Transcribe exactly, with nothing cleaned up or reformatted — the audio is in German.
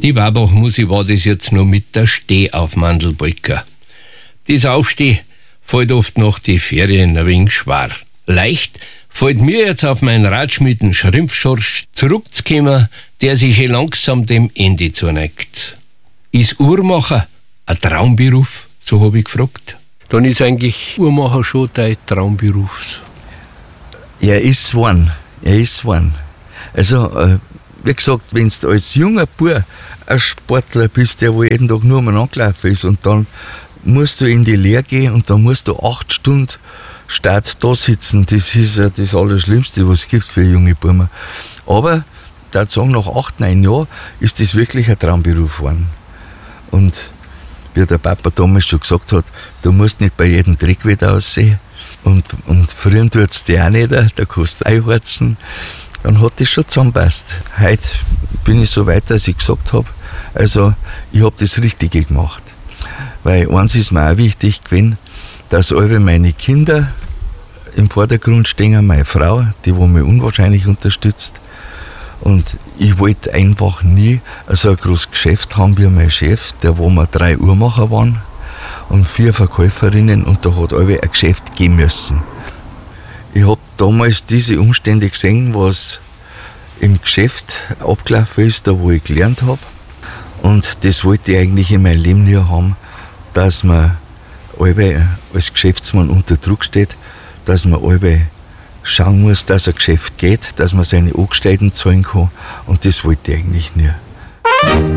Die Wabachmusik war das jetzt nur mit der Steh auf Mandelbrücker. Das Aufsteh fällt oft nach die Ferien ein wenig schwer. Leicht fällt mir jetzt auf meinen Radschmieden Schrimpfschorsch zurückzukommen, der sich schon langsam dem Ende zuneigt. Ist Uhrmacher ein Traumberuf? So habe ich gefragt. Dann ist eigentlich Uhrmacher schon dein Traumberuf. Er ist geworden. Er ist geworden. Also, äh, wie gesagt, wenn du als junger Bub ein Sportler bist, der wo jeden Tag nur umeinander gelaufen ist, und dann musst du in die Lehre gehen und dann musst du acht Stunden Start da sitzen, das ist ja das Allerschlimmste, was es gibt für junge Burmen. Aber ich würde sagen, nach acht, neun Jahren ist das wirklich ein Traumberuf geworden. Und wie der Papa damals schon gesagt hat, du musst nicht bei jedem Dreck wieder aussehen. Und, und früher tut es dir auch nicht, da kannst du einheizen. Dann hat das schon zusammenpasst. Heute bin ich so weit, dass ich gesagt habe, also ich habe das Richtige gemacht. Weil eins ist mir auch wichtig gewesen, dass alle meine Kinder im Vordergrund stehen, meine Frau, die wo mich unwahrscheinlich unterstützt. Und ich wollte einfach nie so ein großes Geschäft haben wie mein Chef, der wo wir drei Uhrmacher waren und vier Verkäuferinnen, und da hat alle ein Geschäft gehen müssen. Ich habe damals diese Umstände gesehen, was im Geschäft abgelaufen ist, da wo ich gelernt habe. Und das wollte ich eigentlich in meinem Leben nie haben, dass man alle als Geschäftsmann unter Druck steht, dass man alle schauen muss, dass ein Geschäft geht, dass man seine Angestellten zahlen kann. Und das wollte ich eigentlich nie.